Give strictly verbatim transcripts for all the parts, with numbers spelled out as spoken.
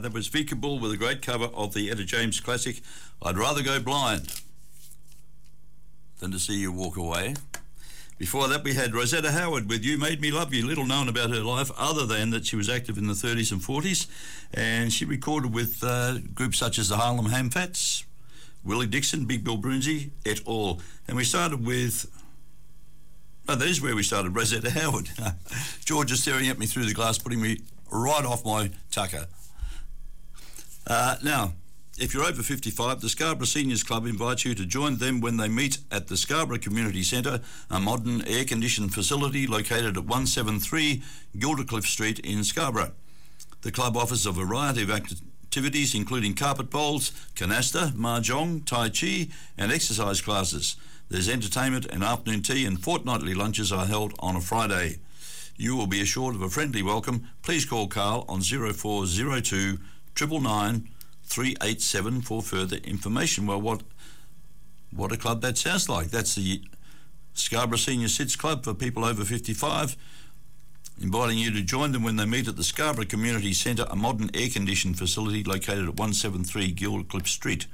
that was Vika Bull with a great cover of the Etta James classic, I'd Rather Go Blind Than to See You Walk Away. Before that, we had Rosetta Howard with You Made Me Love You. Little known about her life other than that she was active in the thirties and forties, and she recorded with uh, groups such as the Harlem Hamfats, Willie Dixon, Big Bill Brunsey, et al. And we started with, oh, that is where we started, Rosetta Howard. George is staring at me through the glass, putting me right off my tucker. Uh, now, if you're over fifty-five, the Scarborough Seniors Club invites you to join them when they meet at the Scarborough Community Centre, a modern air-conditioned facility located at one seventy-three Gildercliff Street in Scarborough. The club offers a variety of activities including carpet bowls, canasta, mahjong, tai chi and exercise classes. There's entertainment and afternoon tea, and fortnightly lunches are held on a Friday. You will be assured of a friendly welcome. Please call Carl on zero four zero two nine nine nine three eight seven for further information. Well, what what a club that sounds like. That's the Scarborough Senior Sits Club for people over fifty-five, inviting you to join them when they meet at the Scarborough Community Centre, a modern air-conditioned facility located at one seventy-three Gildercliff Street.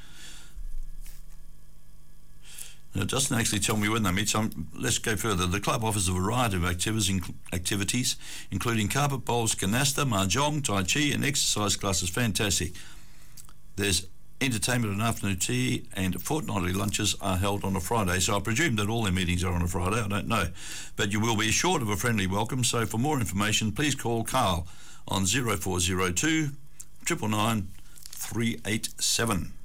Now, it doesn't actually tell me when they meet, so I'm, let's go further. The club offers a variety of activities, activities including carpet bowls, canasta, mahjong, tai chi and exercise classes. Fantastic. There's entertainment and afternoon tea, and fortnightly lunches are held on a Friday. So I presume that all their meetings are on a Friday. I don't know. But you will be assured of a friendly welcome. So for more information, please call Carl on zero four zero two nine nine nine three eight seven.